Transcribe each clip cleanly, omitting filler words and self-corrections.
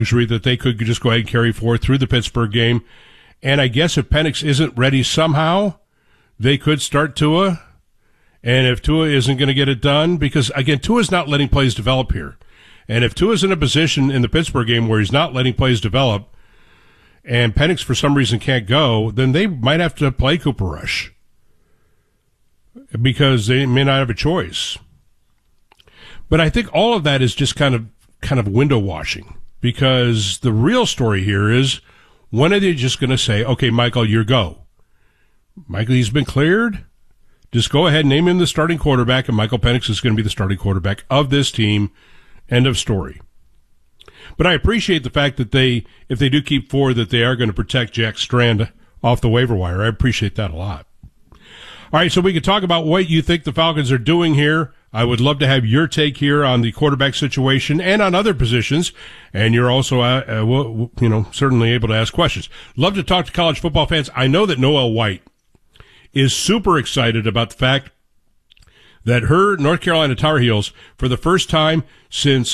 luxury that they could just go ahead and carry forward through the Pittsburgh game. And I guess if Penix isn't ready somehow, they could start Tua. And if Tua isn't going to get it done, because, again, Tua's not letting plays develop here. And if Tua's in a position in the Pittsburgh game where he's not letting plays develop and Penix for some reason can't go, then they might have to play Cooper Rush because they may not have a choice. But I think all of that is just kind of window washing, because the real story here is, when are they just going to say, okay, Michael, you go? Michael, he's been cleared. Just go ahead and name him the starting quarterback, and Michael Penix is going to be the starting quarterback of this team. End of story. But I appreciate the fact that if they do keep Ford, that they are going to protect Jack Strand off the waiver wire. I appreciate that a lot. All right, so we could talk about what you think the Falcons are doing here. I would love to have your take here on the quarterback situation and on other positions. And you're also, certainly able to ask questions. Love to talk to college football fans. I know that Noel White is super excited about the fact that her North Carolina Tar Heels, for the first time since,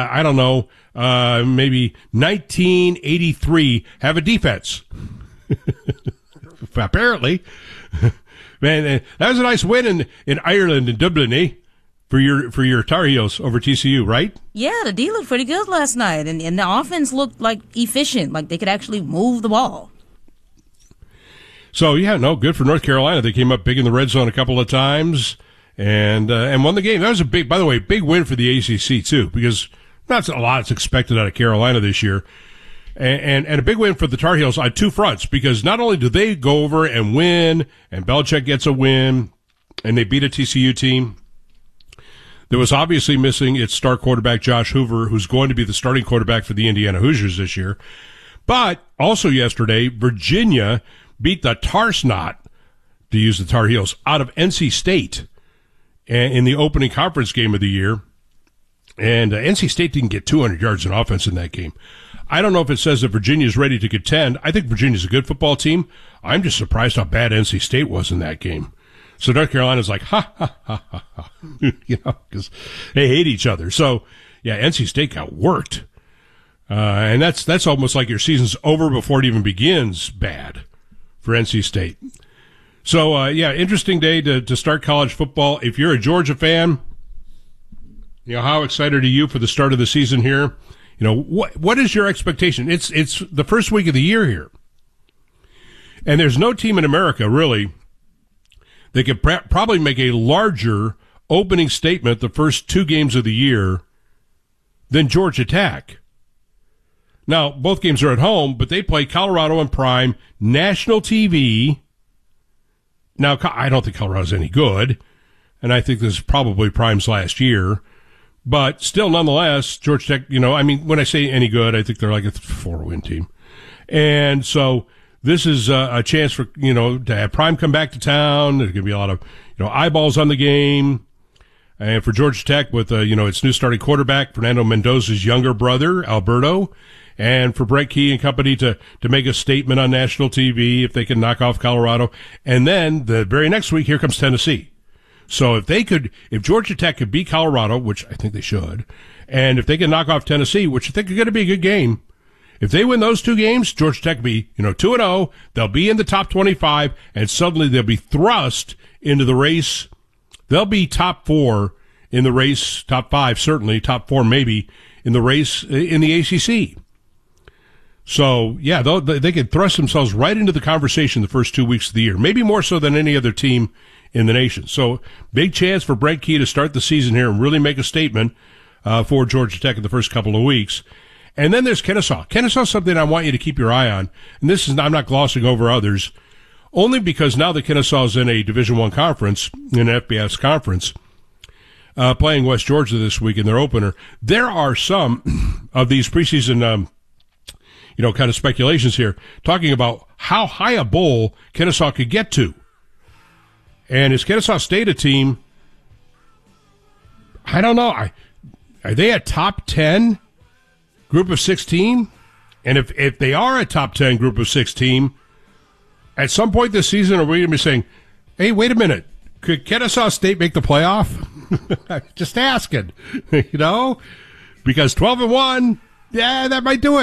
maybe 1983, have a defense. Apparently. Man, that was a nice win in Ireland, in Dublin, eh? For your Tar Heels over TCU, right? Yeah, the D looked pretty good last night, and the offense looked like efficient, like they could actually move the ball. So, good for North Carolina. They came up big in the red zone a couple of times and won the game. That was big win for the ACC, too, because not a lot is expected out of Carolina this year. And a big win for the Tar Heels on two fronts, because not only do they go over and win, and Belichick gets a win, and they beat a TCU team that was obviously missing its star quarterback, Josh Hoover, who's going to be the starting quarterback for the Indiana Hoosiers this year. But also yesterday, Virginia beat the Tar Snot, to use the Tar Heels, out of NC State in the opening conference game of the year. And NC State didn't get 200 yards in offense in that game. I don't know if it says that Virginia's ready to contend. I think Virginia's a good football team. I'm just surprised how bad NC State was in that game. So North Carolina's like, ha, ha, ha, ha, ha, because they hate each other. So, yeah, NC State got worked. And that's almost like your season's over before it even begins bad for NC State. So, interesting day to start college football. If you're a Georgia fan, how excited are you for the start of the season here? What is your expectation? It's the first week of the year here. And there's no team in America, really, that could probably make a larger opening statement the first two games of the year than Georgia Tech. Now, both games are at home, but they play Colorado in prime, national TV. Now, I don't think Colorado's any good, and I think this is probably Prime's last year. But still, nonetheless, Georgia Tech, when I say any good, I think they're like a 4-win team. And so this is a chance for, to have Prime come back to town. There's going to be a lot of, eyeballs on the game. And for Georgia Tech with, its new starting quarterback, Fernando Mendoza's younger brother, Alberto. And for Brent Key and company to make a statement on national TV if they can knock off Colorado. And then the very next week, here comes Tennessee. So if Georgia Tech could beat Colorado, which I think they should, and if they can knock off Tennessee, which I think is going to be a good game, if they win those two games, Georgia Tech will be, 2-0, they'll be in the top 25, and suddenly they'll be thrust into the race. They'll be top 4 in the race, top 5 certainly, top 4 maybe, in the race in the ACC. So, yeah, they could thrust themselves right into the conversation the first 2 weeks of the year, maybe more so than any other team in the nation. So, big chance for Brent Key to start the season here and really make a statement for Georgia Tech in the first couple of weeks. And then there's Kennesaw. Kennesaw's something I want you to keep your eye on. And I'm not glossing over others, only because now that Kennesaw's in a Division I conference, in an FBS conference, playing West Georgia this week in their opener, there are some of these preseason kind of speculations here, talking about how high a bowl Kennesaw could get to. And is Kennesaw State a team? I don't know. Are they a top 10 group of 6 team? And if they are a top 10 group of 6 team, at some point this season, are we going to be saying, hey, wait a minute, could Kennesaw State make the playoff? Just asking, because 12-1, Yeah, that might do it.